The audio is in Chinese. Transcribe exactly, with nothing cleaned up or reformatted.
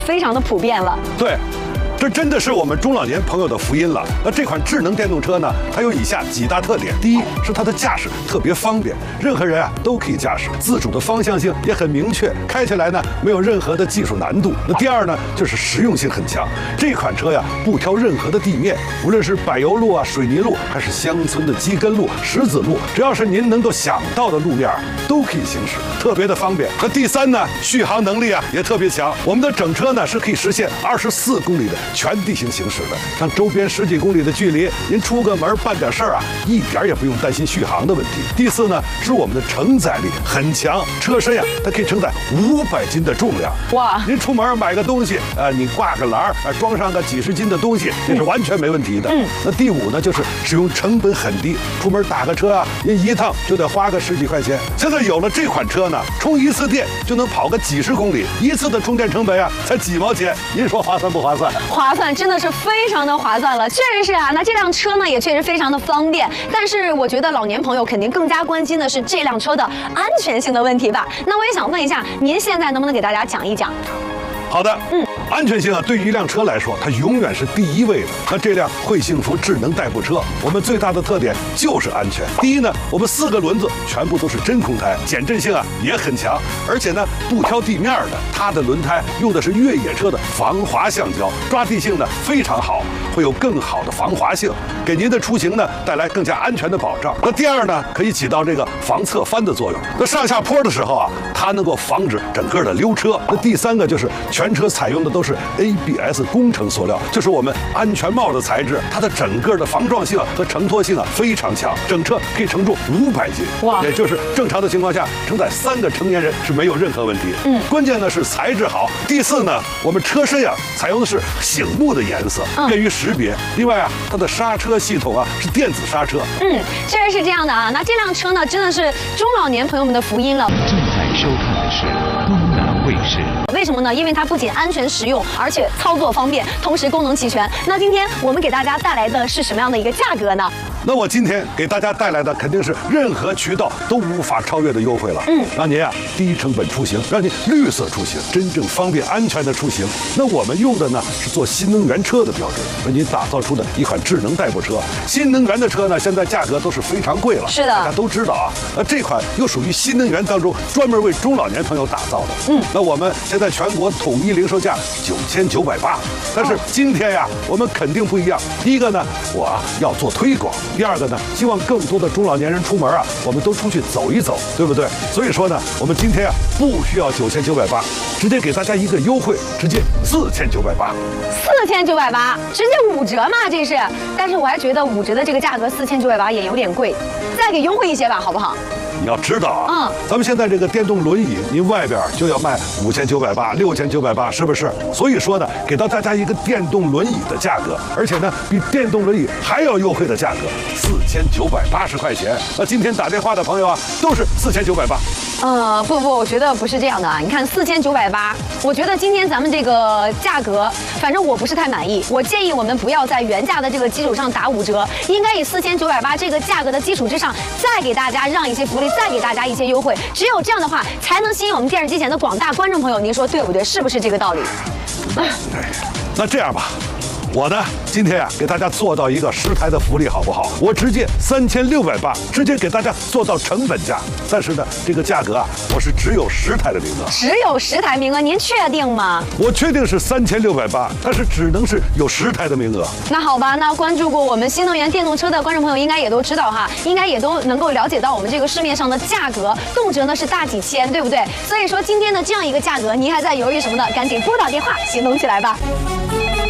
非常的普遍了。 对。 这真的是我们中老年朋友的福音了。那这款智能电动车呢，它有以下几大特点：第一是它的驾驶特别方便，任何人啊都可以驾驶，自主的方向性也很明确，开起来呢没有任何的技术难度。那第二呢，就是实用性很强。这款车呀不挑任何的地面，无论是柏油路啊、水泥路，还是乡村的基根路、石子路，只要是您能够想到的路面都可以行驶，特别的方便。那第三呢，续航能力啊也特别强。我们的整车呢是可以实现二十四公里的 全地形行驶的，像周边十几公里的距离，您出个门办点事儿啊，一点也不用担心续航的问题。第四呢，是我们的承载力很强，车身呀、啊，它可以承载五百斤的重量。哇！您出门买个东西，呃，你挂个篮儿，呃，装上个几十斤的东西，这是完全没问题的。嗯。那第五呢，就是使用成本很低，出门打个车啊，您一趟就得花个十几块钱。现在有了这款车呢，充一次电就能跑个几十公里，一次的充电成本啊，才几毛钱，您说划算不划算？ 划算，真的是非常的划算了，确实是啊。那这辆车呢，也确实非常的方便，但是我觉得老年朋友肯定更加关心的是这辆车的安全性的问题吧。那我也想问一下，您现在能不能给大家讲一讲？ 好的，嗯，安全性啊，对于一辆车来说，它永远是第一位的。那这辆会幸福智能代步车，我们最大的特点就是安全。第一呢，我们四个轮子全部都是真空胎，减震性啊也很强，而且呢不挑地面的，它的轮胎用的是越野车的防滑橡胶，抓地性呢非常好，会有更好的防滑性，给您的出行呢带来更加安全的保障。那第二呢，可以起到这个防侧翻的作用。那上下坡的时候啊，它能够防止整个的溜车。那第三个就是 全车采用的都是 A B S 工程塑料，就是我们安全帽的材质，它的整个的防撞性和承托性啊非常强，整车可以承重五百斤，哇，也就是正常的情况下承载三个成年人是没有任何问题。嗯，关键呢是材质好。第四呢，我们车身呀、啊、采用的是醒目的颜色，便于识别。另外啊，它的刹车系统啊是电子刹车。 嗯，确实是这样的啊。那这辆车呢，真的是中老年朋友们的福音了。 正在收看的是东南卫视。 为什么呢？因为它不仅安全实用，而且操作方便，同时功能齐全。那今天我们给大家带来的是什么样的一个价格呢？ 那我今天给大家带来的肯定是任何渠道都无法超越的优惠了。嗯，让您啊低成本出行，让您绿色出行，真正方便安全的出行。那我们用的呢是做新能源车的标准，为您打造出的一款智能代步车。新能源的车呢，现在价格都是非常贵了。是的，大家都知道啊。那这款又属于新能源当中专门为中老年朋友打造的。嗯，那我们现在全国统一零售价九千九百八，但是今天呀，我们肯定不一样。第一个呢，我啊要做推广；第二个呢，希望更多的中老年人出门啊，我们都出去走一走，对不对？所以说呢，我们今天啊不需要九千九百八，直接给大家一个优惠，直接四千九百八。 四千九百八，直接五折嘛，这是。但是我还觉得五折的这个价格四千九百八也有点贵，再给优惠一些吧，好不好？ 你要知道啊，嗯，咱们现在这个电动轮椅，您外边就要卖五千九百八、六千九百八，是不是？所以说呢，给到大家一个电动轮椅的价格，而且呢，比电动轮椅还要优惠的价格，四千九百八十块钱。那今天打电话的朋友啊，都是四千九百八。 呃，不不，我觉得不是这样的啊。你看四千九百八，我觉得今天咱们这个价格，反正我不是太满意。我建议我们不要在原价的这个基础上打五折，应该以四千九百八这个价格的基础之上，再给大家让一些福利。 再给大家一些优惠，只有这样的话，才能吸引我们电视机前的广大观众朋友。您说对不对？是不是这个道理？ 哎，那这样吧。 我呢，今天啊，给大家做到一个十台的福利，好不好？我直接三千六百八，直接给大家做到成本价。但是呢，这个价格啊，我是只有十台的名额， 只有十台名额，您确定吗？ 我确定是三千六百八，但是只能是有十台的名额。 那好吧，那关注过我们新能源电动车的观众朋友应该也都知道哈，应该也都能够了解到我们这个市面上的价格，动辄呢是大几千，对不对？所以说今天的这样一个价格，您还在犹豫什么呢？赶紧拨打电话，行动起来吧。